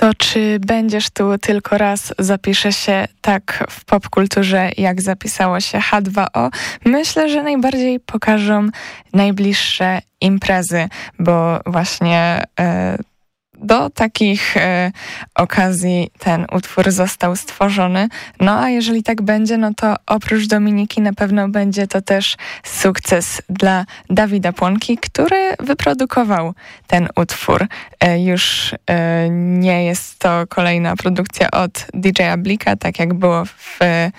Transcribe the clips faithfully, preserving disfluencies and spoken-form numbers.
To czy będziesz tu tylko raz zapisze się tak w popkulturze, jak zapisało się H dwa O? Myślę, że najbardziej pokażą najbliższe imprezy, bo właśnie e, do takich e, okazji ten utwór został stworzony. No a jeżeli tak będzie, no to oprócz Dominiki na pewno będzie to też sukces dla Dawida Płonki, który wyprodukował ten utwór. E, już e, nie jest to kolejna produkcja od D J Blika, tak jak było w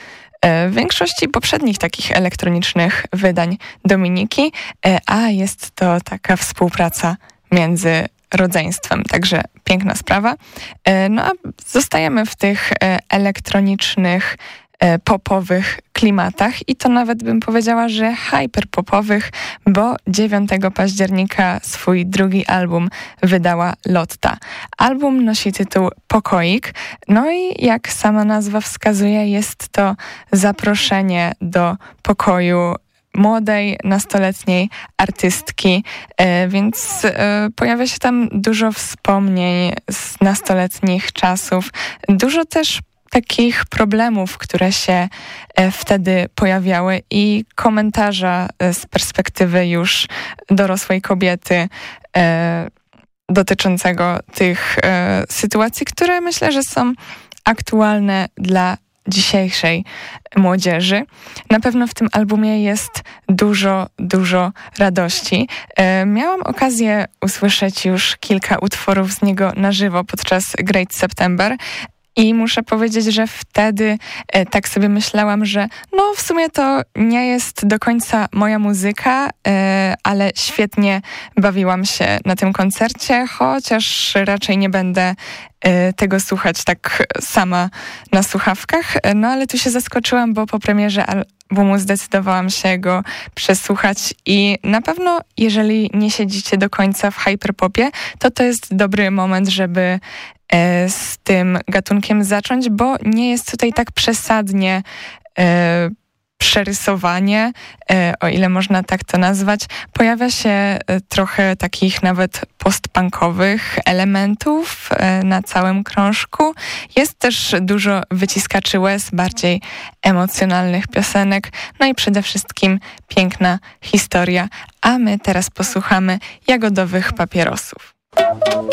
w większości poprzednich takich elektronicznych wydań Dominiki, a jest to taka współpraca między rodzeństwem, także piękna sprawa. No a zostajemy w tych elektronicznych, popowych klimatach i to nawet bym powiedziała, że hyperpopowych, bo dziewiątego października swój drugi album wydała Lotta. Album nosi tytuł Pokoik, no i jak sama nazwa wskazuje, jest to zaproszenie do pokoju młodej, nastoletniej artystki, e, więc e, pojawia się tam dużo wspomnień z nastoletnich czasów, dużo też takich problemów, które się e, wtedy pojawiały i komentarza e, z perspektywy już dorosłej kobiety e, dotyczącego tych e, sytuacji, które myślę, że są aktualne dla dzisiejszej młodzieży. Na pewno w tym albumie jest dużo, dużo radości. E, miałam okazję usłyszeć już kilka utworów z niego na żywo podczas Great September i muszę powiedzieć, że wtedy e, tak sobie myślałam, że no w sumie to nie jest do końca moja muzyka, e, ale świetnie bawiłam się na tym koncercie, chociaż raczej nie będę e, tego słuchać tak sama na słuchawkach. No ale tu się zaskoczyłam, bo po premierze albumu zdecydowałam się go przesłuchać i na pewno jeżeli nie siedzicie do końca w hyperpopie, to to jest dobry moment, żeby z tym gatunkiem zacząć, bo nie jest tutaj tak przesadnie e, przerysowanie, e, o ile można tak to nazwać. Pojawia się e, trochę takich nawet postpunkowych elementów e, na całym krążku. Jest też dużo wyciskaczy łez, bardziej emocjonalnych piosenek, no i przede wszystkim piękna historia. A my teraz posłuchamy Jagodowych Papierosów.